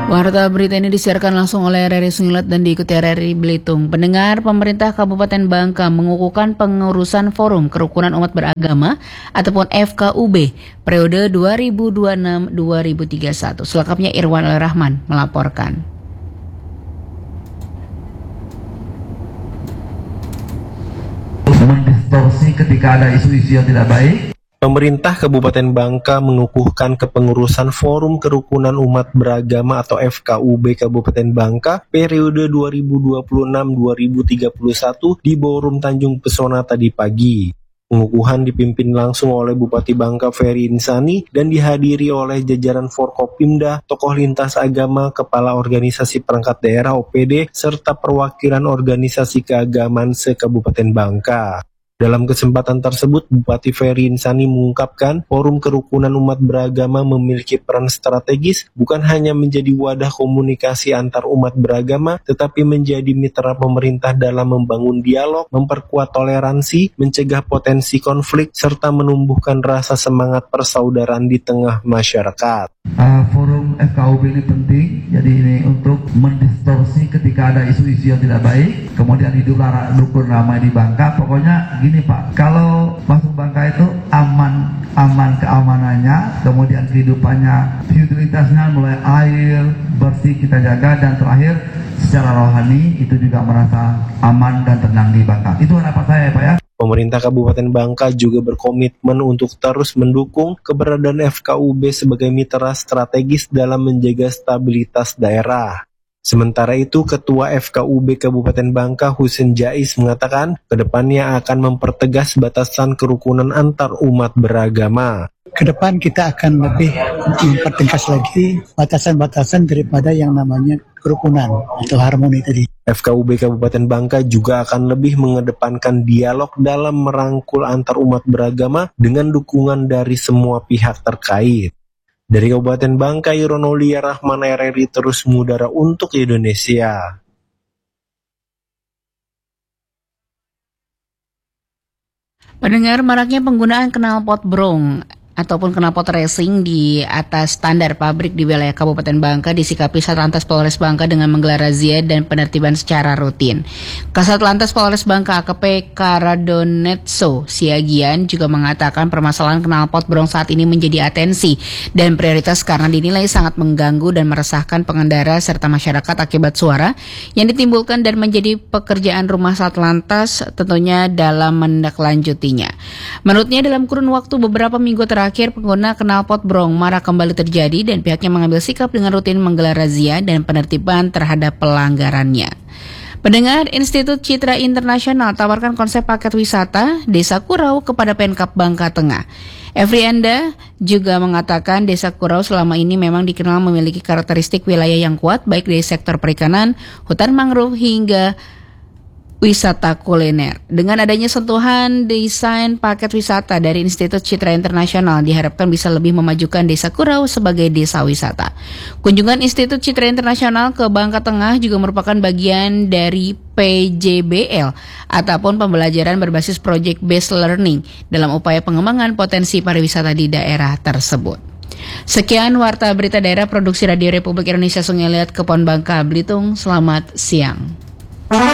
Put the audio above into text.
Warta berita ini disiarkan langsung oleh RRI Sungilat dan diikuti RRI Belitung. Pendengar, pemerintah Kabupaten Bangka mengukuhkan pengurusan Forum Kerukunan Umat Beragama ataupun FKUB periode 2026-2031. Selengkapnya Irwan Rahman melaporkan. Mendistorsi ketika ada isu-isu yang tidak baik. Pemerintah Kabupaten Bangka mengukuhkan kepengurusan Forum Kerukunan Umat Beragama atau FKUB Kabupaten Bangka periode 2026-2031 di Ballroom Tanjung Pesona tadi pagi. Pengukuhan dipimpin langsung oleh Bupati Bangka Ferry Insani dan dihadiri oleh jajaran Forkopimda, tokoh lintas agama, kepala organisasi perangkat daerah OPD, serta perwakilan organisasi keagamaan se-Kabupaten Bangka. Dalam kesempatan tersebut, Bupati Ferry Insani mengungkapkan Forum Kerukunan Umat Beragama memiliki peran strategis bukan hanya menjadi wadah komunikasi antar umat beragama, tetapi menjadi mitra pemerintah dalam membangun dialog, memperkuat toleransi, mencegah potensi konflik, serta menumbuhkan rasa semangat persaudaraan di tengah masyarakat. Forum FKUB ini penting, jadi ini untuk mendistorsi ketika ada isu-isu yang tidak baik, kemudian hidup rukun ramai di Bangka. Pokoknya gini Pak, kalau masuk Bangka itu aman keamanannya, kemudian kehidupannya, utilitasnya mulai air, bersih kita jaga, dan terakhir secara rohani itu juga merasa aman dan tenang di Bangka. Itu harapan saya Pak ya. Pemerintah Kabupaten Bangka juga berkomitmen untuk terus mendukung keberadaan FKUB sebagai mitra strategis dalam menjaga stabilitas daerah. Sementara itu, Ketua FKUB Kabupaten Bangka Husin Jais mengatakan kedepannya akan mempertegas batasan kerukunan antar umat beragama. Ke depan kita akan lebih mempertegas lagi batasan-batasan daripada yang namanya kerukunan atau harmoni tadi. FKUB Kabupaten Bangka juga akan lebih mengedepankan dialog dalam merangkul antar umat beragama dengan dukungan dari semua pihak terkait. Dari Kabupaten Bangka, Ironolia Rahman, RRI terus mengudara untuk Indonesia. Pendengar, maraknya penggunaan knalpot brong ataupun knalpot racing di atas standar pabrik di wilayah Kabupaten Bangka disikapi Satlantas Polres Bangka dengan menggelar razia dan penertiban secara rutin. Kasatlantas Polres Bangka AKP Karadonetso Siagian juga mengatakan permasalahan knalpot brong saat ini menjadi atensi dan prioritas karena dinilai sangat mengganggu dan meresahkan pengendara serta masyarakat akibat suara yang ditimbulkan dan menjadi pekerjaan rumah Satlantas tentunya dalam menindaklanjutinya. Menurutnya dalam kurun waktu beberapa minggu terakhir pengguna knalpot brong marak kembali terjadi dan pihaknya mengambil sikap dengan rutin menggelar razia dan penertiban terhadap pelanggarannya. Pendengar, Institut Citra Internasional tawarkan konsep paket wisata Desa Kurau kepada Pemkab Bangka Tengah. Efrianda juga mengatakan Desa Kurau selama ini memang dikenal memiliki karakteristik wilayah yang kuat baik dari sektor perikanan, hutan mangrove hingga wisata kuliner. Dengan adanya sentuhan desain paket wisata dari Institut Citra Internasional diharapkan bisa lebih memajukan Desa Kurau sebagai desa wisata. Kunjungan Institut Citra Internasional ke Bangka Tengah juga merupakan bagian dari PJBL ataupun pembelajaran berbasis Project Based Learning dalam upaya pengembangan potensi pariwisata di daerah tersebut. Sekian Warta Berita Daerah Produksi Radio Republik Indonesia Sungilat Kepon Bangka Belitung. Selamat siang.